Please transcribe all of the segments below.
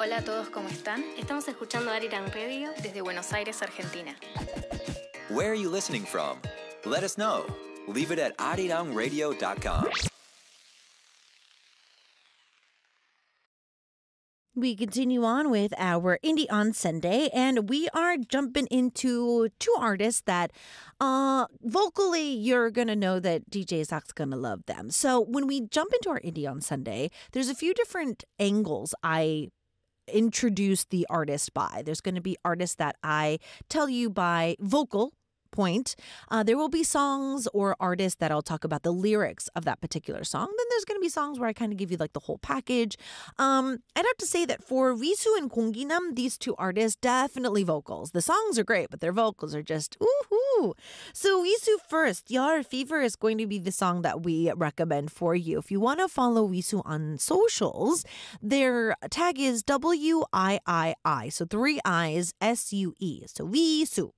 Hola a todos, ¿cómo están? Estamos escuchando Arirang Radio desde Buenos Aires, Argentina. Where are you listening from? Let us know. Leave it at arirangradio.com. We continue on with our Indie on Sunday, and we are jumping into two artists that vocally you're going to know that DJ Zach's going to love them. So when we jump into our Indie on Sunday, there's a few different angles I introduce the artist by. There's going to be artists that I tell you by vocal point. There will be songs or artists that I'll talk about the lyrics of that particular song. Then there's going to be songs where I kind of give you like the whole package. I'd have to say that for Wisu and Konginam, these two artists, definitely vocals. The songs are great, but their vocals are just woohoo. So Wisu first, Yar Fever is going to be the song that we recommend for you. If you want to follow Wisu on socials, their tag is WIII. So 3 I's SUE. So Wisu.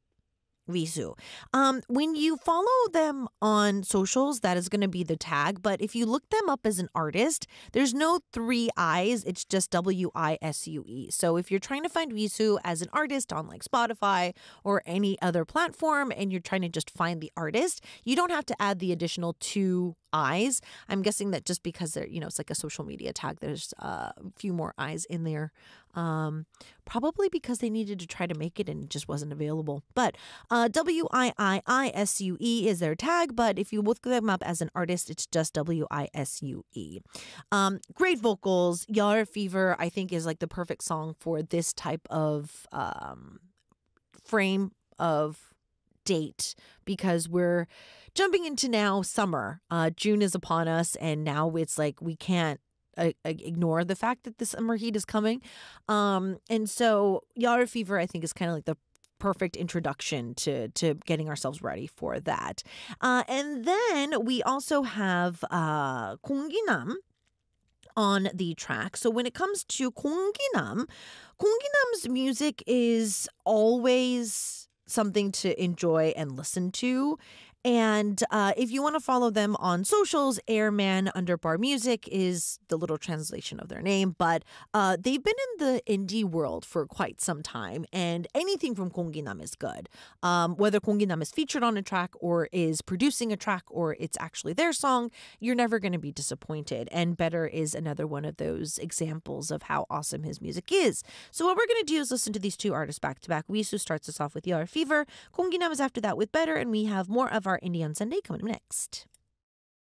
When you follow them on socials, that is going to be the tag. But if you look them up as an artist, there's no 3 I's. It's just WISUE. So if you're trying to find Wisu as an artist on like Spotify or any other platform and you're trying to just find the artist, you don't have to add the additional 2 I's. I'm guessing that just because they're, it's like a social media tag, there's a few more I's in there. Probably because they needed to try to make it and it just wasn't available. But WIIISUE is their tag, but if you look them up as an artist, it's just WISUE. Great vocals. Yar Fever, I think, is like the perfect song for this type of frame of date, because we're jumping into now summer. June is upon us, and now it's like we can't ignore the fact that the summer heat is coming. And so Yara Fever, I think, is kind of like the perfect introduction to getting ourselves ready for that. And then we also have Konginam on the track. So when it comes to Konginam's music is always something to enjoy and listen to. And if you want to follow them on socials, Airman_music is the little translation of their name. But they've been in the indie world for quite some time. And anything from Konginam is good. Whether Konginam is featured on a track or is producing a track or it's actually their song, you're never going to be disappointed. And Better is another one of those examples of how awesome his music is. So what we're going to do is listen to these two artists back to back. Wisu starts us off with Yar Fever. Konginam is after that with Better. And we have more of our Indie on Sunday coming up next.